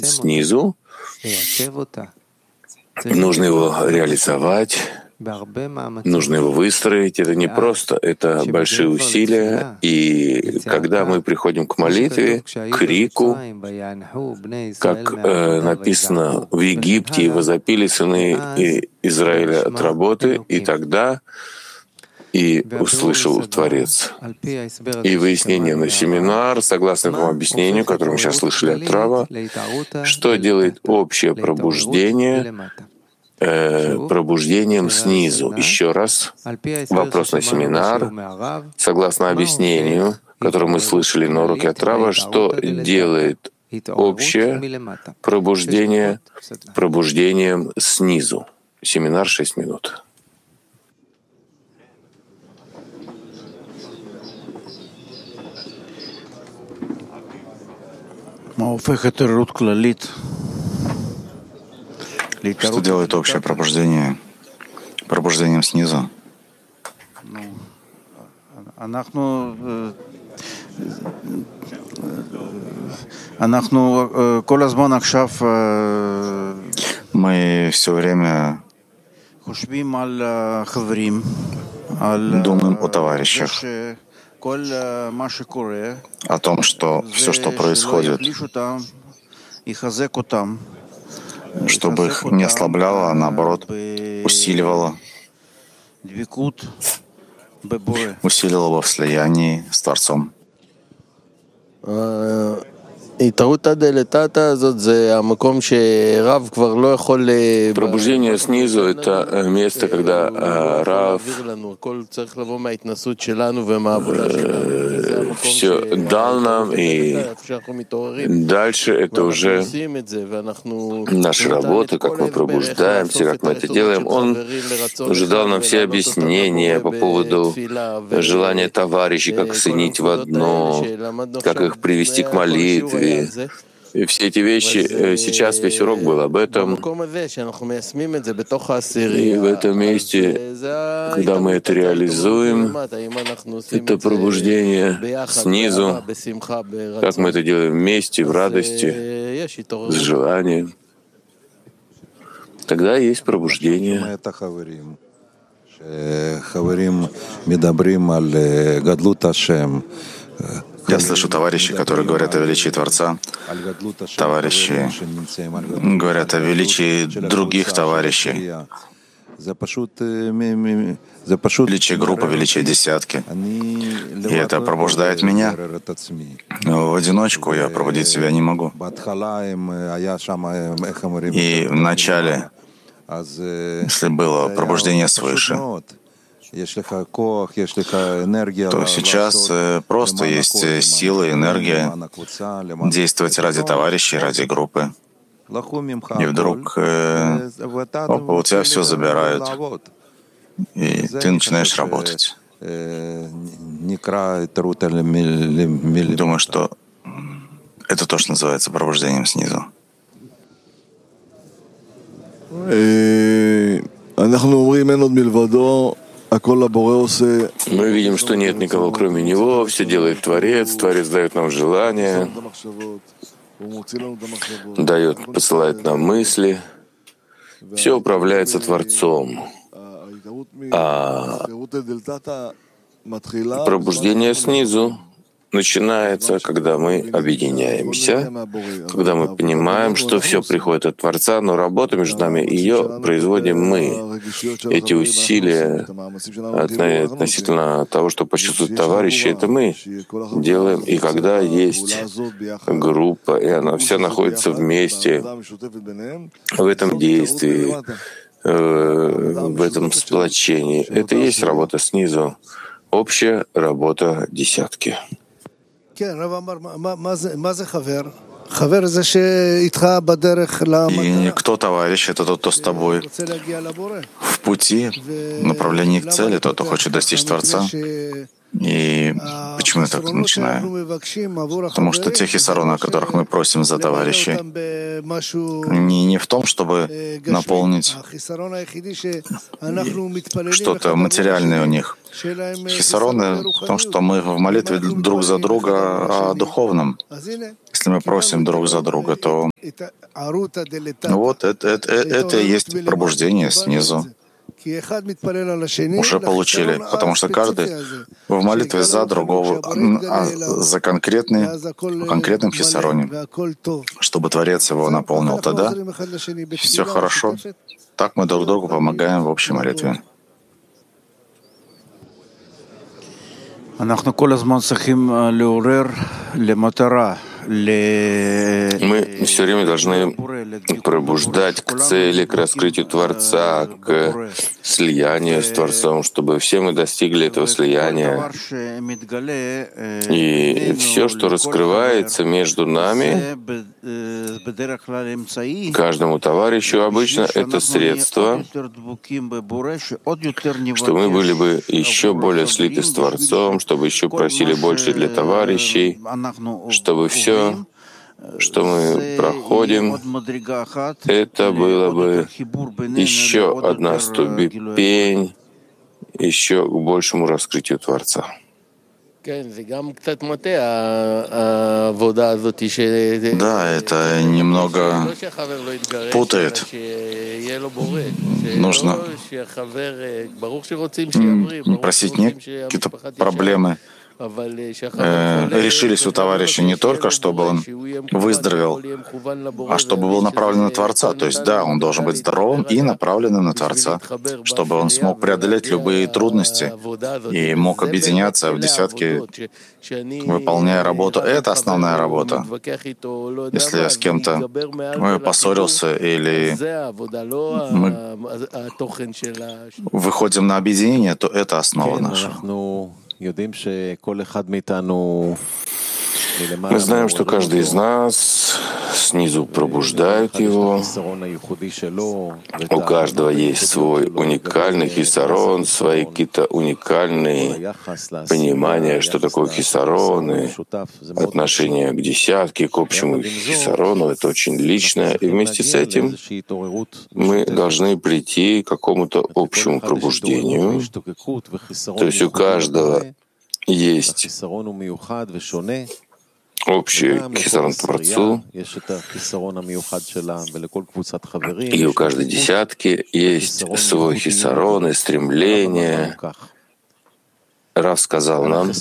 снизу, нужно его реализовать, нужно его выстроить. Это не просто, это большие усилия. И когда мы приходим к молитве, к крику, как написано в Египте, возопили сыны Израиля от работы, и тогда и услышал Творец. И выяснение на семинар, согласно этому объяснению, которое мы сейчас слышали от Рава, что делает общее пробуждение пробуждением снизу. Еще раз, вопрос на семинар, согласно объяснению, которое мы слышали на уроке от Рава, что делает общее пробуждение пробуждением снизу. Семинар 6 минут. Что делает общее пробуждение пробуждением снизу? Мы все время думаем о товарищах, о том, что все, что происходит, чтобы их не ослабляло, а наоборот усиливало во слиянии с Творцом. Пробуждение снизу — это место, когда Рав все дал нам, и дальше это уже наша работа, как мы пробуждаемся, как мы это делаем. Он уже дал нам все объяснения по поводу желания товарищей, как соединить в одно, как их привести к молитве. И все эти вещи, сейчас весь урок был об этом. И в этом месте, когда мы это реализуем, это пробуждение снизу, как мы это делаем вместе, в радости, с желанием, тогда есть пробуждение. Я слышу товарищей, которые говорят о величии Творца, товарищи говорят о величии других товарищей, величие группы, величие десятки. И это пробуждает меня. Но в одиночку я пробудить себя не могу. И в начале, если было пробуждение свыше, то сейчас просто есть сила и энергия действовать ради товарищей, ради группы. И вдруг у тебя все забирают, и ты начинаешь работать. Думаю, что это то, что называется пробуждением снизу. Мы видим, что нет никого, кроме Него, все делает Творец, Творец дает нам желание, посылает нам мысли, все управляется Творцом. А пробуждение снизу начинается, когда мы объединяемся, когда мы понимаем, что все приходит от Творца, но работа между нами, ее производим мы. Эти усилия относительно того, что почувствуют товарищи, это мы делаем. И когда есть группа, и она вся находится вместе в этом действии, в этом сплочении, это и есть работа снизу, общая работа десятки. И кто товарищ? Это тот, кто с тобой в пути, в направлении к цели, тот, кто хочет достичь Творца. И почему я так начинаю? Потому что те хисароны, о которых мы просим за товарищей, не в том, чтобы наполнить что-то материальное у них. Хисароны в том, что мы в молитве друг за друга о духовном. Если мы просим друг за друга, то вот это и есть пробуждение снизу. Уже получили, потому что каждый в молитве за другого, за конкретным хисаронем, чтобы Творец его наполнил. Тогда все хорошо. Так мы друг другу помогаем в общей молитве. Мы все время должны пробуждать к цели, к раскрытию Творца, к слиянию с Творцом, чтобы все мы достигли этого слияния. И все, что раскрывается между нами, каждому товарищу, обычно это средство, чтобы мы были бы еще более слиты с Творцом, чтобы еще просили больше для товарищей, чтобы все, что мы проходим, это было бы еще одна ступень, еще к большему раскрытию Творца. Да, это немного путает. Нужно просить какие-то проблемы. Решились у товарища не только, чтобы он выздоровел, а чтобы был направлен на Творца. То есть, да, он должен быть здоровым и направленным на Творца, чтобы он смог преодолеть любые трудности и мог объединяться в десятки, выполняя работу. Это основная работа. Если я с кем-то поссорился или мы выходим на объединение, то это основа наша. Мы знаем, что каждый из нас снизу пробуждает его. У каждого есть свой уникальный хисарон, свои какие-то уникальные понимания, что такое хисароны, отношение к десятке, к общему хисарону. Это очень личное. И вместе с этим мы должны прийти к какому-то общему пробуждению. То есть у каждого есть общий хисарон Творцу, и у каждой десятки есть свой хисарон и стремление. Рав сказал нам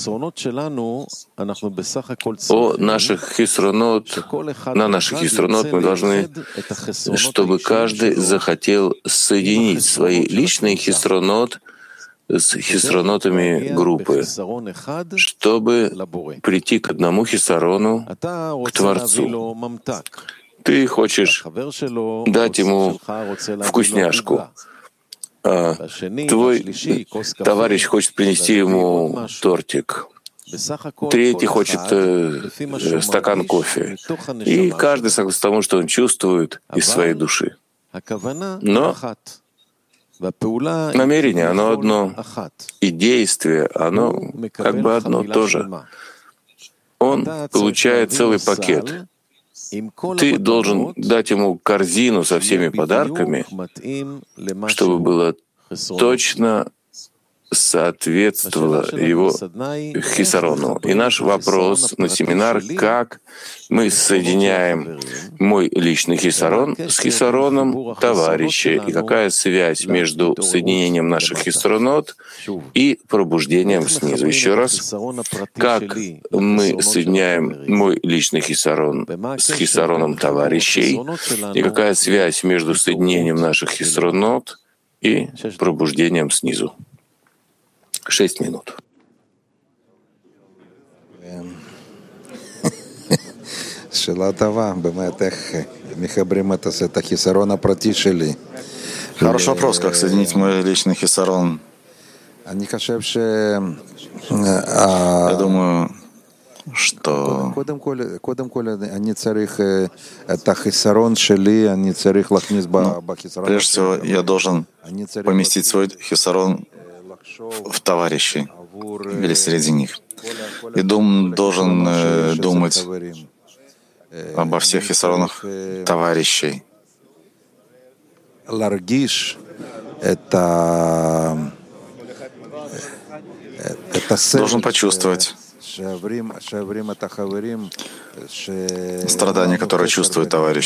о наших хисронот, на наших хисронот мы должны, чтобы каждый захотел соединить свои личные хисронот с хисронотами группы, чтобы прийти к одному хисарону, к Творцу. Ты хочешь дать ему вкусняшку, а твой товарищ хочет принести ему тортик, третий хочет стакан кофе. И каждый согласно тому, что он чувствует из своей души. Но намерение, оно одно, и действие, оно как бы одно тоже. Он получает целый пакет. Ты должен дать ему корзину со всеми подарками, чтобы было точно соответствовало его хисарону. И наш вопрос на семинар, как мы соединяем мой личный хисарон с хисароном товарищей, и какая связь между соединением наших хисаронот и пробуждением снизу. Еще раз, как мы соединяем мой личный хисарон с хисароном товарищей, и какая связь между соединением наших хисаронот и пробуждением снизу. 6 минут. Хороший вопрос, как соединить мой личный хисарон. Я думаю, что прежде всего я должен поместить свой хисарон в товарищей. или среди них. И должен думать обо всех исаронах товарищей. Должен почувствовать страдания, которые чувствуют товарищи.